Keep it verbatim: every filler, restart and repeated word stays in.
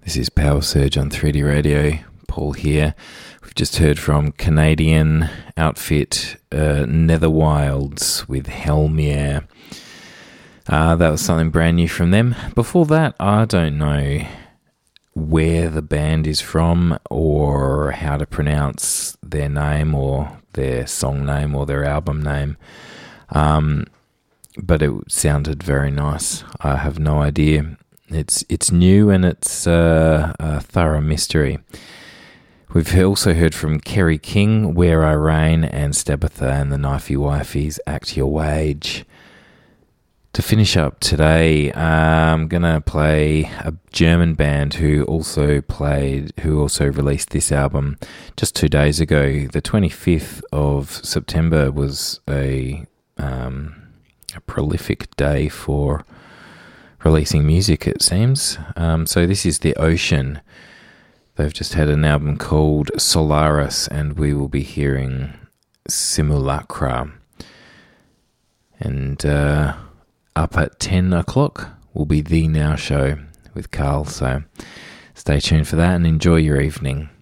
This is Power Surge on three D Radio. Paul here. We've just heard from Canadian outfit uh, Nether Wilds with Helmier. Uh, that was something brand new from them. Before that, I don't know where the band is from or how to pronounce their name or their song name or their album name. Um, but it sounded very nice. I have no idea. It's it's new and it's uh, a thorough mystery. We've also heard from Kerry King, Where I Reign, and Stabitha and the Knifey Wifeys, Act Your Wage. To finish up today, I'm going to play a German band who also played, who also released this album just two days ago. The twenty-fifth of September was a, um, a prolific day for releasing music, it seems. Um, so this is The Ocean. They've just had an album called Solaris, and we will be hearing Simulacra. And uh, up at ten o'clock will be The Now Show with Carl. So stay tuned for that and enjoy your evening.